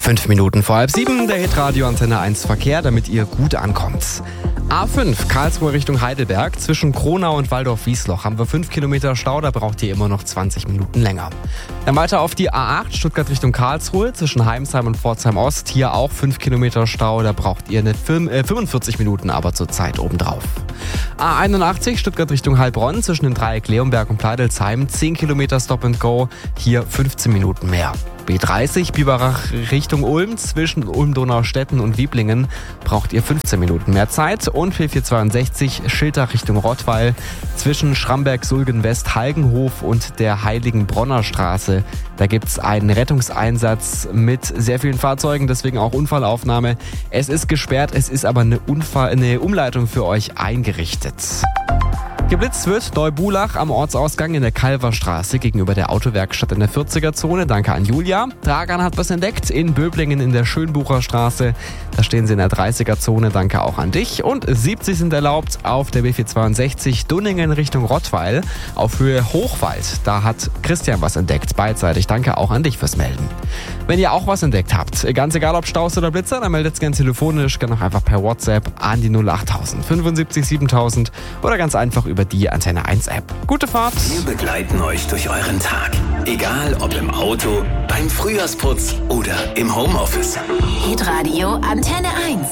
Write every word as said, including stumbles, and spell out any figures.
Fünf Minuten vor halb sieben, der Hitradio Antenne eins Verkehr, damit ihr gut ankommt. A fünf, Karlsruhe Richtung Heidelberg. Zwischen Kronau und Waldorf-Wiesloch haben wir fünf Kilometer Stau, da braucht ihr immer noch zwanzig Minuten länger. Dann weiter auf die A acht, Stuttgart Richtung Karlsruhe. Zwischen Heimsheim und Pforzheim Ost, hier auch fünf Kilometer Stau, da braucht ihr eine fünfundvierzig Minuten aber zurzeit obendrauf. A einundachtzig, Stuttgart Richtung Heilbronn. Zwischen dem Dreieck Leonberg und Pleidelsheim, zehn Kilometer Stop and Go, hier fünfzehn Minuten mehr. B dreißig, Biberach Richtung Ulm, zwischen Ulm-Donaustetten und Wieblingen braucht ihr fünfzehn Minuten mehr Zeit. Und B vierhundertzweiundsechzig, Schiltach Richtung Rottweil, zwischen Schramberg, Sulgen West, Halgenhof und der Heiligenbronner Straße. Da gibt es einen Rettungseinsatz mit sehr vielen Fahrzeugen, deswegen auch Unfallaufnahme. Es ist gesperrt, es ist aber eine, Unfall, eine Umleitung für euch eingerichtet. Geblitzt wird Neubulach am Ortsausgang in der Kalverstraße gegenüber der Autowerkstatt in der vierziger-Zone. Danke an Julia. Dragan hat was entdeckt in Böblingen in der Schönbucher Straße. Da stehen sie in der dreißiger-Zone. Danke auch an dich. Und siebzig sind erlaubt auf der B vierhundertzweiundsechzig Dunningen Richtung Rottweil auf Höhe Hochwald. Da hat Christian was entdeckt, beidseitig. Danke auch an dich fürs Melden. Wenn ihr auch was entdeckt habt, ganz egal ob Staus oder Blitzer, dann meldet es gerne telefonisch, gerne auch einfach per WhatsApp an die null achttausend fünfundsiebzig siebentausend oder ganz einfach über die Antenne eins App. Gute Fahrt! Wir begleiten euch durch euren Tag. Egal ob im Auto, beim Frühjahrsputz oder im Homeoffice. Hitradio Antenne eins.